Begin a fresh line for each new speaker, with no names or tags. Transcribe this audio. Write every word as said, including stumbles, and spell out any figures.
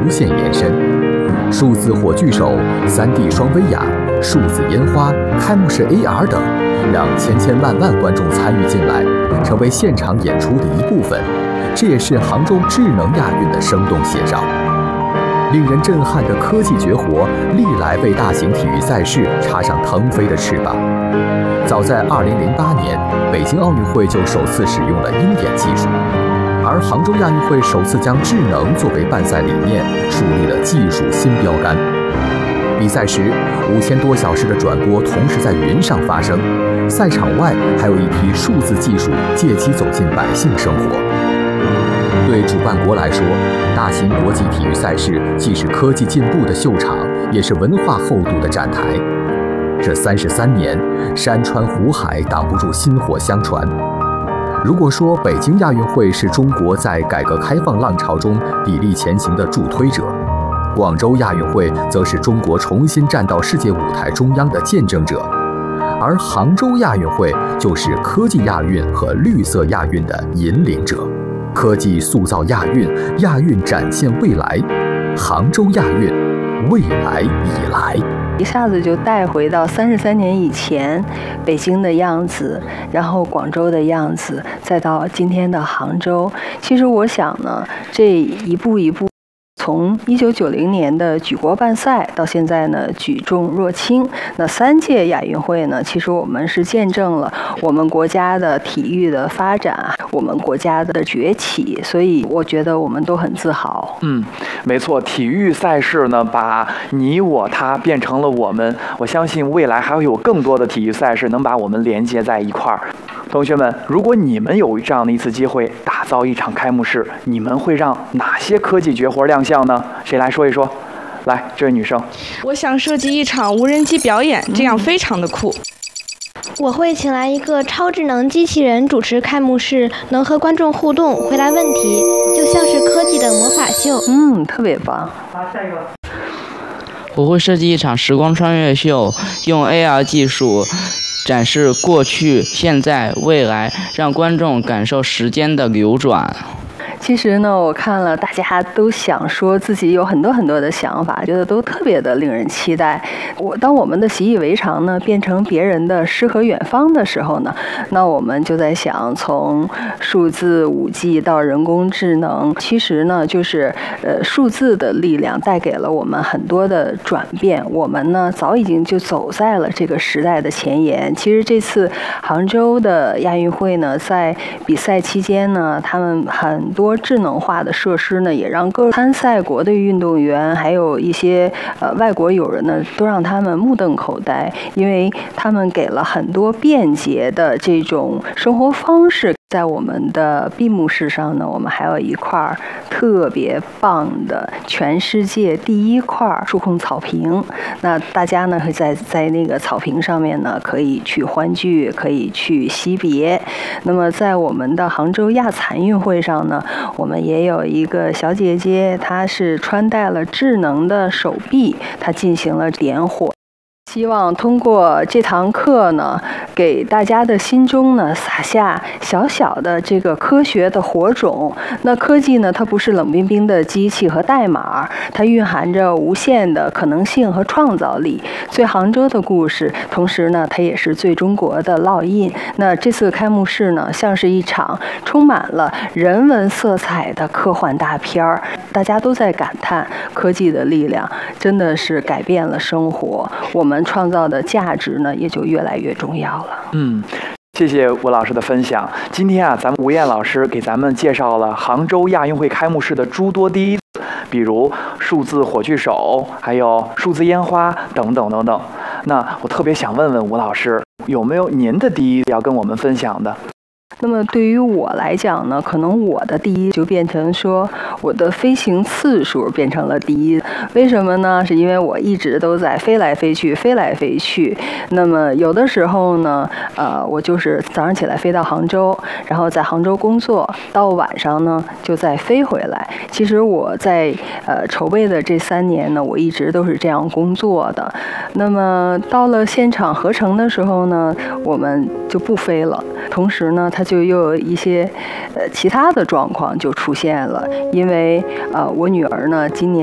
无限延伸。数字火炬手、三 D 双威亚、数字烟花、开幕式 A R 等，让千千万万观众参与进来，成为现场演出的一部分。这也是杭州智能亚运的生动写照。令人震撼的科技绝活，历来为大型体育赛事插上腾飞的翅膀。早在二零零八年，北京奥运会就首次使用了鹰眼技术，而杭州亚运会首次将智能作为办赛理念，树立了技术新标杆。比赛时，五千多小时的转播同时在云上发生，赛场外还有一批数字技术借机走进百姓生活。对主办国来说，大型国际体育赛事既是科技进步的秀场，也是文化厚度的展台。这三十三年，山川湖海挡不住薪火相传。如果说北京亚运会是中国在改革开放浪潮中砥砺前行的助推者，广州亚运会则是中国重新站到世界舞台中央的见证者，而杭州亚运会就是科技亚运和绿色亚运的引领者。科技塑造亚运，亚运展现未来，杭州亚运，未来已来。
一下子就带回到三十三年以前北京的样子，然后广州的样子，再到今天的杭州。其实我想呢，这一步一步，从一九九零年的举国办赛到现在呢举重若轻，那三届亚运会呢，其实我们是见证了我们国家的体育的发展，我们国家的崛起，所以我觉得我们都很自豪。
嗯，没错，体育赛事呢，把你我他变成了我们。我相信未来还会有更多的体育赛事能把我们连接在一块儿。同学们，如果你们有这样的一次机会，打造一场开幕式，你们会让哪些科技绝活亮相呢？谁来说一说？来，这位女生。
我想设计一场无人机表演，这样非常的酷。
我会请来一个超智能机器人主持开幕式，能和观众互动，回答问题，就像是科技的魔法秀。
嗯，特别棒。
好，下一个。
我会设计一场时光穿越秀，用 A R 技术展示过去、现在、未来，让观众感受时间的流转。
其实呢，我看了大家都想说自己有很多很多的想法，觉得都特别的令人期待。我当我们的习以为常呢变成别人的诗和远方的时候呢，那我们就在想，从数字五 G 到人工智能，其实呢就是呃数字的力量带给了我们很多的转变。我们呢早已经就走在了这个时代的前沿。其实这次杭州的亚运会呢，在比赛期间呢，他们很多智能化的设施呢，也让各参赛国的运动员还有一些呃外国友人呢，都让他们目瞪口呆，因为他们给了很多便捷的这种生活方式。在我们的闭幕式上呢，我们还有一块特别棒的全世界第一块触控草坪。那大家呢会在在那个草坪上面呢，可以去欢聚，可以去惜别。那么在我们的杭州亚残运会上呢，我们也有一个小姐姐，她是穿戴了智能的手臂，她进行了点火。希望通过这堂课呢，给大家的心中呢撒下小小的这个科学的火种。那科技呢，它不是冷冰冰的机器和代码，它蕴含着无限的可能性和创造力。最杭州的故事，同时呢，它也是最中国的烙印。那这次开幕式呢，像是一场充满了人文色彩的科幻大片儿。大家都在感叹科技的力量真的是改变了生活，我们创造的价值呢也就越来越重要了。
嗯，谢谢吴老师的分享。今天啊，咱们吴燕老师给咱们介绍了杭州亚运会开幕式的诸多第一，比如数字火炬手，还有数字烟花等等等等。那我特别想问问吴老师，有没有您的第一要跟我们分享的？
那么对于我来讲呢，可能我的第一就变成说我的飞行次数变成了第一。为什么呢？是因为我一直都在飞来飞去飞来飞去。那么有的时候呢，呃，我就是早上起来飞到杭州，然后在杭州工作，到晚上呢就再飞回来。其实我在呃筹备的这三年呢，我一直都是这样工作的。那么到了现场合成的时候呢，我们就不飞了。同时呢，它就又有一些呃其他的状况就出现了，因为呃我女儿呢今年